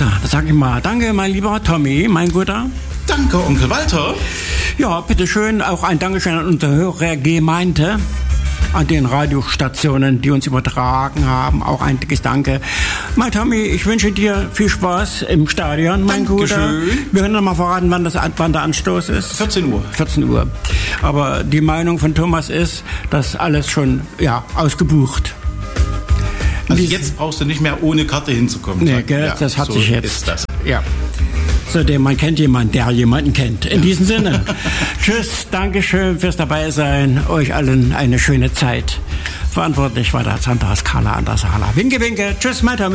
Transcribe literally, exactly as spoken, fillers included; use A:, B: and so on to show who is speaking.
A: So, da sag ich mal, danke, mein lieber Tommy, mein Guter.
B: Danke, Onkel Walter.
A: Ja, bitteschön, auch ein Dankeschön an unsere Hörergemeinde, an den Radiostationen, die uns übertragen haben. Auch ein dickes Danke. Mein Tommy, ich wünsche dir viel Spaß im Stadion, mein Guter.
B: Dankeschön.
A: Wir können noch mal verraten, wann, das, wann der Anstoß ist.
B: vierzehn Uhr.
A: vierzehn Uhr. Aber die Meinung von Thomas ist, dass alles schon ja, ausgebucht.
B: Also jetzt brauchst du nicht mehr ohne Karte hinzukommen.
A: Nee, gell,
B: ja,
A: das hat
B: so
A: sich jetzt.
B: Ist das.
A: Ja. Zudem, man kennt jemanden, der jemanden kennt. In ja. diesem Sinne, tschüss, Dankeschön fürs Dabeisein. Euch allen eine schöne Zeit. Verantwortlich war der Sandra Skala an der Sala. Winke, winke. Tschüss, mein Tommy.